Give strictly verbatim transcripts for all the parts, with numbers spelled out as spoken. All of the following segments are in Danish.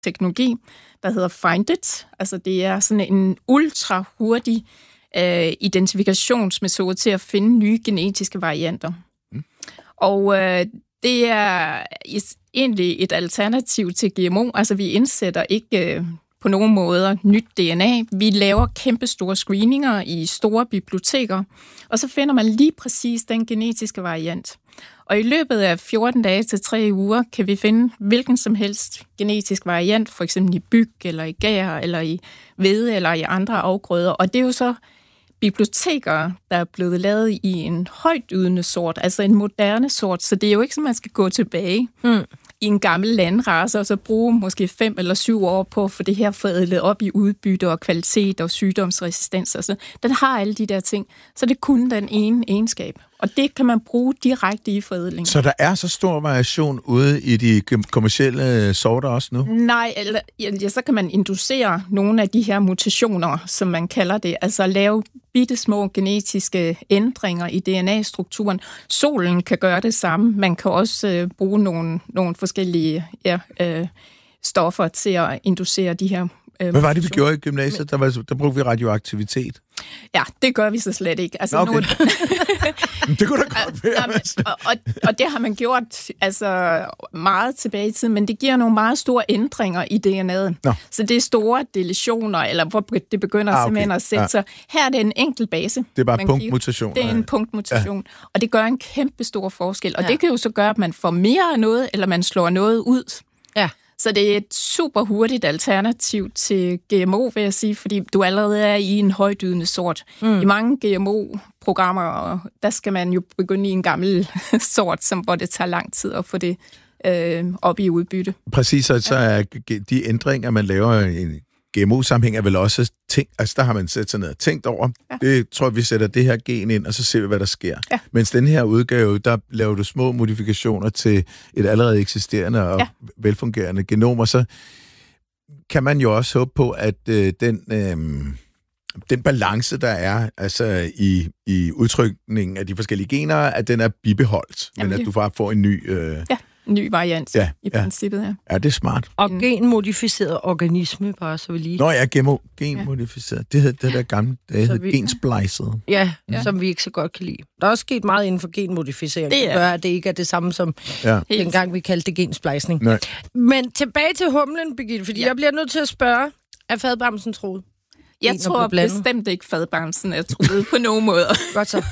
teknologi, der hedder FindIt. Altså det er sådan en ultra hurtig øh, identifikationsmetode til at finde nye genetiske varianter. Mm. Og øh, det er egentlig et alternativ til G M O. Altså vi indsætter ikke øh, på nogen måder nyt D N A. Vi laver kæmpestore screeninger i store biblioteker, og så finder man lige præcis den genetiske variant. Og i løbet af fjorten dage til tre uger kan vi finde hvilken som helst genetisk variant, for eksempel i byg, eller i gær, eller i hvede, eller i andre afgrøder. Og det er jo så biblioteker, der er blevet lavet i en højtydende sort, altså en moderne sort, så det er jo ikke, som man skal gå tilbage mm. i en gammel landrace, og så bruge måske fem eller syv år på at få det her forædlet op i udbytte og kvalitet og sygdomsresistens. Og så. Den har alle de der ting, så det er kun den ene egenskab. Og det kan man bruge direkte i forædling. Så der er så stor variation ude i de kommercielle sorter også nu? Nej, eller, ja, så kan man inducere nogle af de her mutationer, som man kalder det. Altså lave bitte små genetiske ændringer i D N A-strukturen. Solen kan gøre det samme. Man kan også øh, bruge nogle, nogle forskellige ja, øh, stoffer til at inducere de her øh, Hvad var det, vi gjorde i gymnasiet? Der, var, der brugte vi radioaktivitet. Ja, det gør vi så slet ikke. Altså, okay. nu... det kunne da godt være. Jamen, og, og, og det har man gjort altså, meget tilbage i tiden, men det giver nogle meget store ændringer i D N A'et. Nå. Så det er store deletioner, eller hvor det begynder ah, okay. simpelthen at sætte ja. sig. Her er det en enkelt base. Det er bare punktmutation. Det er en punktmutation, ja. Og det gør en kæmpe stor forskel. Og ja. det kan jo så gøre, at man får mere af noget, eller man slår noget ud. Ja. Så det er et super hurtigt alternativ til G M O, vil jeg sige, fordi du allerede er i en højdydende sort. Mm. I mange G M O-programmer, der skal man jo begynde i en gammel sort, som, hvor det tager lang tid at få det øh, op i udbytte. Præcis, og så er de ændringer, man laver i G M O-sammenhæng, er vel også tænkt, altså der har man sat sig ned og tænkt over, ja. det tror jeg, vi sætter det her gen ind, og så ser vi, hvad der sker. Ja. Mens den her udgave, der laver du små modifikationer til et allerede eksisterende og ja. velfungerende genom, og så kan man jo også håbe på, at øh, den, øh, den balance, der er altså i, i udtrykningen af de forskellige gener, at den er bibeholdt, Jamen, men at du bare får en ny... Øh, ja. ny variant ja, i ja. princippet her. Ja, det er smart. Og genmodificeret organisme, bare så vi lige... Nå ja, gemo, genmodificeret. Ja. Det hedder det der gamle, det hedder vi... gensplicet. Ja, ja, som vi ikke så godt kan lide. Der er også sket meget inden for genmodificering, det gør, at det ikke er det samme som ja. dengang vi kaldte det gensplicing. Nej. Men tilbage til humlen, Birgitte, fordi ja. jeg bliver nødt til at spørge, er fadbamsen troet? Jeg tror bestemt ikke fadbamsen er truet på nogen måder. Godt så.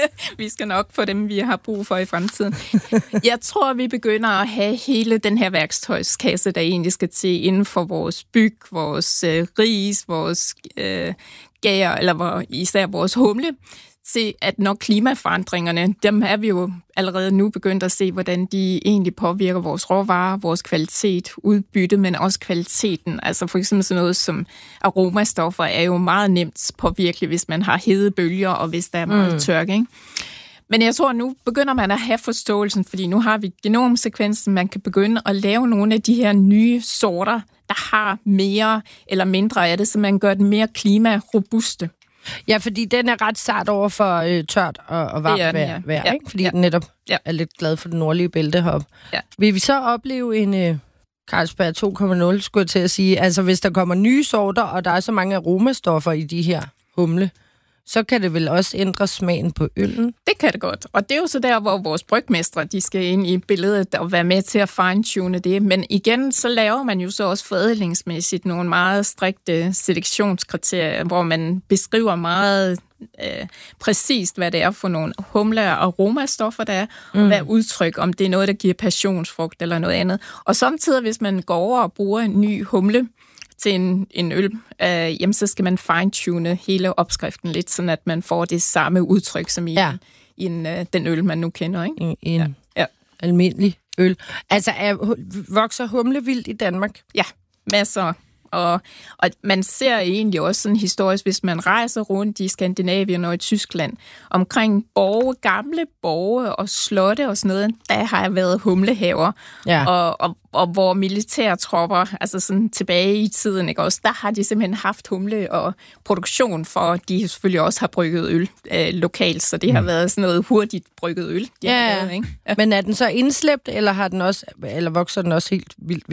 Vi skal nok få dem, vi har brug for i fremtiden. Jeg tror, vi begynder at have hele den her værktøjskasse, der egentlig skal til inden for vores byg, vores øh, ris, vores øh, gær, eller hvor, især vores humle, til at når klimaforandringerne, dem er vi jo allerede nu begyndt at se, hvordan de egentlig påvirker vores råvarer, vores kvalitet, udbytte, men også kvaliteten. Altså for eksempel sådan noget som aromastoffer er jo meget nemt påvirkeligt, hvis man har hedebølger, og hvis der er meget mm. tørke, ikke? Men jeg tror, nu begynder man at have forståelsen, fordi nu har vi genomsekvensen, man kan begynde at lave nogle af de her nye sorter, der har mere eller mindre af det, så man gør den mere klimarobuste. Ja, fordi den er ret sart over for øh, tørt og, og varmt vejr, ja. vejr ja. ikke? Fordi ja. den netop ja. er lidt glad for det nordlige bælte heroppe. Ja. Vil vi så opleve en øh, Carlsberg to komma nul, skulle jeg til at sige? Altså, hvis der kommer nye sorter, og der er så mange aromastoffer i de her humle, så kan det vel også ændre smagen på øllen? Det kan det godt. Og det er jo så der, hvor vores brygmestre, de skal ind i billedet og være med til at fine-tune det. Men igen, så laver man jo så også forædlingsmæssigt nogle meget strikte selektionskriterier, hvor man beskriver meget øh, præcist, hvad det er for nogle humle- og aromastoffer, der er, mm. og hvad udtryk, om det er noget, der giver passionsfrugt eller noget andet. Og samtidig, hvis man går over og bruger en ny humle, til en, en øl, øh, jamen, så skal man fine-tune hele opskriften lidt, sådan at man får det samme udtryk som i, ja. i en, øh, den øl, man nu kender, ikke? En, en ja. Ja. almindelig øl. Altså, er, vokser humle vildt i Danmark? Ja, masser. Og, og man ser egentlig også sådan historisk, hvis man rejser rundt i Skandinavien og i Tyskland, omkring borge, gamle borge og slotte og sådan noget, der har været humlehaver. Ja. Og, og, og hvor militærtropper, altså sådan tilbage i tiden, ikke også, der har de simpelthen haft humle og produktion, for de selvfølgelig også har brygget øl øh, lokalt, så det mm. har været sådan noget hurtigt brygget øl. De ja, har været, ikke? Ja. Men er den så indslæbt, eller har den også, eller vokser den også helt vildt vildt?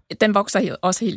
Den vokser også helt